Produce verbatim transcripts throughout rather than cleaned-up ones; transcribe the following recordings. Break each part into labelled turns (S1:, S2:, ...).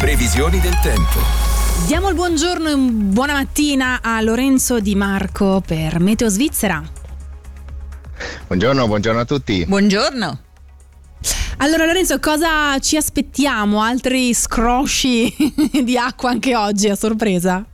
S1: Previsioni del tempo.
S2: Diamo il buongiorno e buona mattina a Lorenzo Di Marco per Meteo Svizzera.
S3: Buongiorno, buongiorno a tutti.
S4: Buongiorno.
S2: Allora Lorenzo, cosa ci aspettiamo? Altri scrosci di acqua anche oggi a sorpresa?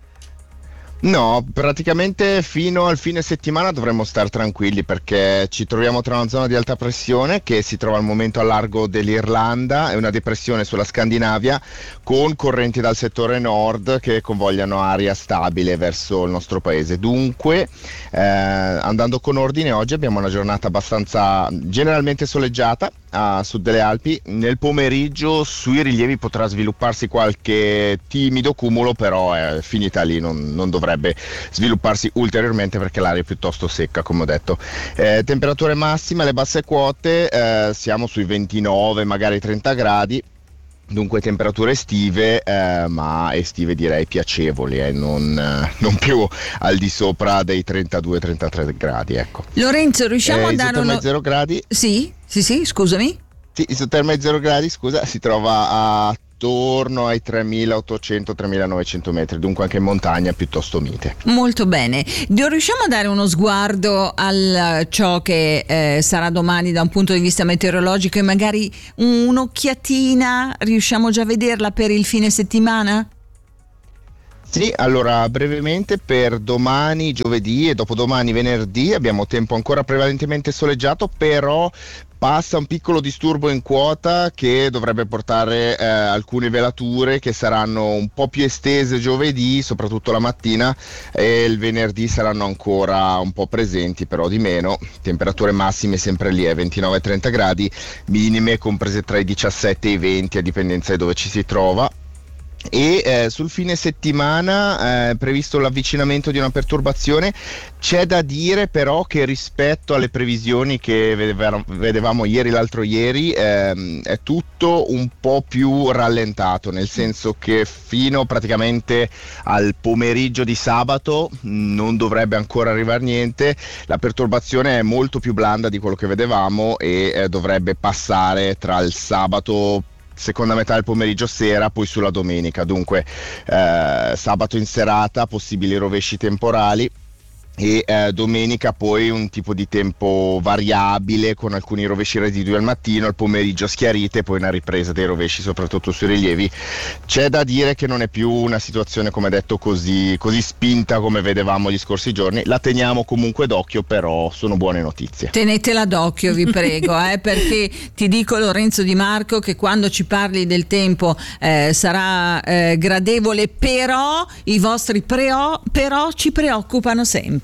S3: No, praticamente fino al fine settimana dovremmo stare tranquilli perché ci troviamo tra una zona di alta pressione che si trova al momento a largo dell'Irlanda e una depressione sulla Scandinavia con correnti dal settore nord che convogliano aria stabile verso il nostro paese. Dunque, eh, andando con ordine, oggi abbiamo una giornata abbastanza generalmente soleggiata a sud delle Alpi. Nel pomeriggio sui rilievi potrà svilupparsi qualche timido cumulo, però è finita lì, non, non dovrebbe svilupparsi ulteriormente perché l'aria è piuttosto secca, come ho detto. Eh, temperature massime alle basse quote, eh, siamo sui ventinove, magari trenta gradi. Dunque temperature estive, eh, ma estive direi piacevoli, eh, non, eh, non più al di sopra dei trentadue trentatré gradi, ecco.
S4: Lorenzo, riusciamo
S3: eh,
S4: a dare uno...
S3: zero gradi?
S4: Sì, sì, sì, scusami.
S3: Sì, isoterma zero gradi, scusa, si trova attorno ai tremilaottocento tremilanovecento metri, dunque anche in montagna piuttosto mite.
S4: Molto bene. Riusciamo a dare uno sguardo a ciò che eh, sarà domani da un punto di vista meteorologico e magari un'occhiatina, riusciamo già a vederla per il fine settimana?
S3: Sì, allora brevemente per domani, giovedì e dopodomani, venerdì abbiamo tempo ancora prevalentemente soleggiato, però passa un piccolo disturbo in quota che dovrebbe portare eh, alcune velature che saranno un po' più estese giovedì, soprattutto la mattina, e il venerdì saranno ancora un po' presenti, però di meno. Temperature massime sempre lì, eh, ventinove trenta gradi, minime comprese tra i diciassette e i venti a dipendenza di dove ci si trova. E eh, sul fine settimana è eh, previsto l'avvicinamento di una perturbazione. C'è da dire però che rispetto alle previsioni che vedevamo, vedevamo ieri l'altro ieri ehm, è tutto un po' più rallentato, nel senso che fino praticamente al pomeriggio di sabato non dovrebbe ancora arrivare niente. La perturbazione è molto più blanda di quello che vedevamo e eh, dovrebbe passare tra il sabato seconda metà del pomeriggio sera, poi sulla domenica. Dunque eh, sabato in serata possibili rovesci temporali e eh, domenica poi un tipo di tempo variabile con alcuni rovesci residui al mattino, al pomeriggio schiarite, poi una ripresa dei rovesci soprattutto sui rilievi. C'è da dire che non è più una situazione, come detto, così, così spinta come vedevamo gli scorsi giorni. La teniamo comunque d'occhio, però sono buone notizie.
S4: Tenetela d'occhio, vi prego, eh, perché ti dico, Lorenzo Di Marco, che quando ci parli del tempo eh, sarà eh, gradevole, però i vostri preo, però ci preoccupano sempre.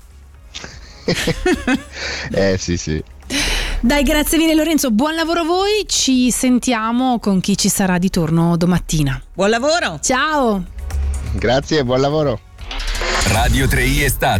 S3: eh sì sì.
S2: Dai, grazie mille Lorenzo, buon lavoro a voi, ci sentiamo con chi ci sarà di torno domattina.
S4: Buon lavoro.
S2: Ciao.
S3: Grazie, buon lavoro.
S1: Radio tre i Estate.